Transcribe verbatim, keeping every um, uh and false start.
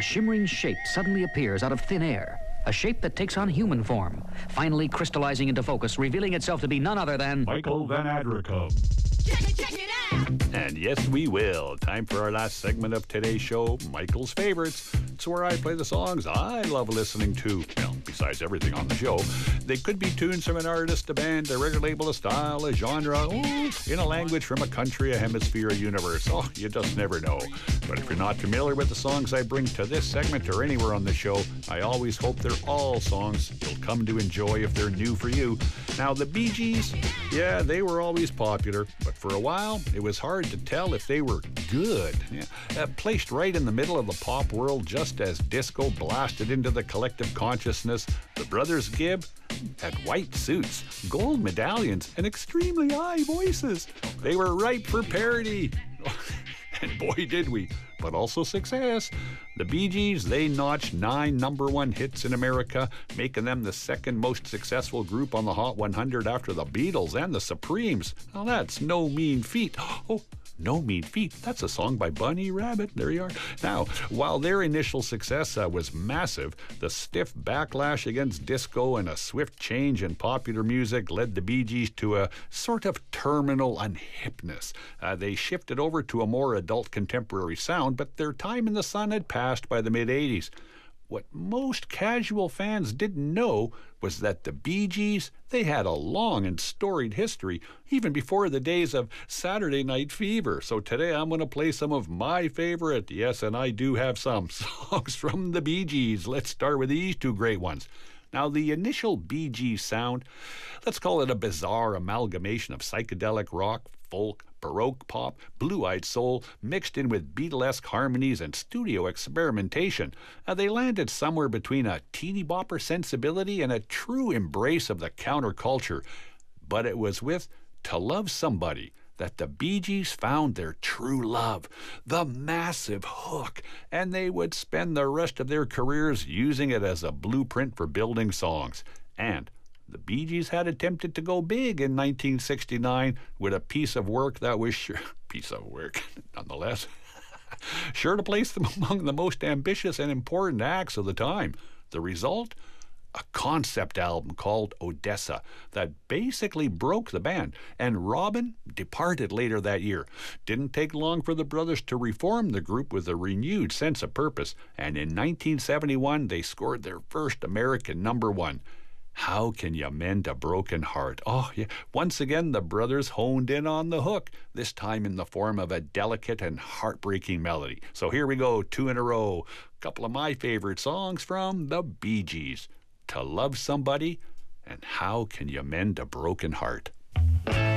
shimmering shape suddenly appears out of thin air. A shape that takes on human form, finally crystallizing into focus, revealing itself to be none other than Michael Van Adricum. Check it, check it out! And yes, we will. Time for our last segment of today's show, Michael's Favorites. It's where I play the songs I love listening to. Well, besides everything on the show. They could be tunes from an artist, a band, a record label, a style, a genre, oh, in a language from a country, a hemisphere, a universe. Oh, you just never know. But if you're not familiar with the songs I bring to this segment or anywhere on the show, I always hope they're all songs you'll come to enjoy if they're new for you. Now, the Bee Gees, yeah, they were always popular, but for a while, it was hard to tell if they were good. Yeah. Uh, placed right in the middle of the pop world just as disco blasted into the collective consciousness, the Brothers Gibb had white suits, gold medallions, and extremely high voices. They were ripe for parody. And boy, did we. But also success. The Bee Gees, they notched nine number one hits in America, making them the second most successful group on the Hot one hundred after the Beatles and the Supremes. Now that's no mean feat. Oh, No Mean Feat. That's a song by Bunny Rabbit. There you are. Now, while their initial success uh, was massive, the stiff backlash against disco and a swift change in popular music led the Bee Gees to a sort of terminal unhipness. Uh, they shifted over to a more adult contemporary sound, but their time in the sun had passed by the mid-eighties. What most casual fans didn't know was that the Bee Gees, they had a long and storied history, even before the days of Saturday Night Fever. So today I'm going to play some of my favorite, yes, and I do have some, songs from the Bee Gees. Let's start with these two great ones. Now, the initial Bee Gees sound, let's call it a bizarre amalgamation of psychedelic rock, folk, Baroque pop, blue-eyed soul, mixed in with Beatlesque harmonies and studio experimentation. Uh, they landed somewhere between a teeny-bopper sensibility and a true embrace of the counterculture. But it was with To Love Somebody that the Bee Gees found their true love, the massive hook, and they would spend the rest of their careers using it as a blueprint for building songs. And the Bee Gees had attempted to go big in nineteen sixty-nine with a piece of work that was sure, piece of work, nonetheless, sure to place them among the most ambitious and important acts of the time. The result? A concept album called Odessa that basically broke the band, and Robin departed later that year. Didn't take long for the brothers to reform the group with a renewed sense of purpose, and in nineteen seventy-one they scored their first American number one. How Can You Mend a Broken Heart? Oh, yeah. Once again, the brothers honed in on the hook, this time in the form of a delicate and heartbreaking melody. So here we go, two in a row. A couple of my favorite songs from the Bee Gees. To Love Somebody and How Can You Mend a Broken Heart?